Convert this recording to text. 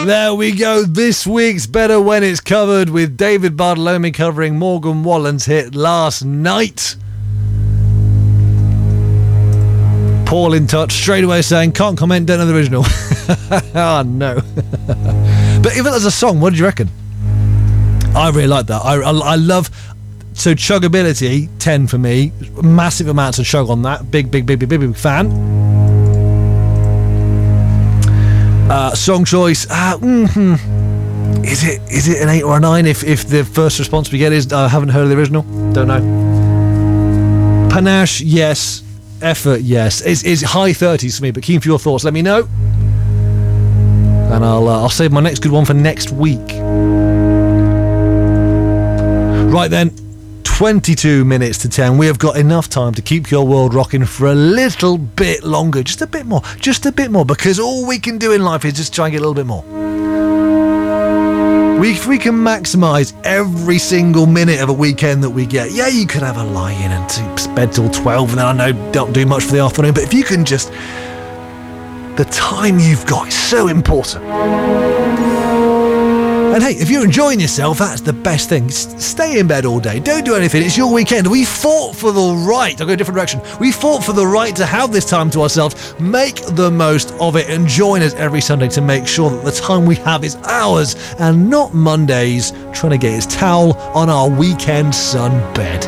There we go. This week's Better When It's Covered with David Bartholomew covering Morgan Wallen's hit Last Night. Paul in touch straight away saying, can't comment, don't know the original. Oh, no. But even as a song, what did you reckon? I really like that. I love... So chuggability, 10 for me. Massive amounts of chug on that. Big fan. Song choice. Is it an 8 or a 9 if the first response we get is I haven't heard of the original? Don't know. Panache, yes. Effort, yes. It's high 30s for me, but keen for your thoughts. Let me know. And I'll save my next good one for next week. Right then, 22 minutes to 10. We have got enough time to keep your world rocking for a little bit longer. Just a bit more, because all we can do in life is just try and get a little bit more. If we can maximise every single minute of a weekend that we get, yeah, you could have a lie-in and to bed till 12, and then I know don't do much for the afternoon, but if you can just... The time you've got is so important. And hey, if you're enjoying yourself, that's the best thing. Stay in bed all day. Don't do anything. It's your weekend. We fought for the right. I'll go a different direction. We fought for the right to have this time to ourselves. Make the most of it and join us every Sunday to make sure that the time we have is ours and not Monday's trying to get his towel on our weekend sun bed.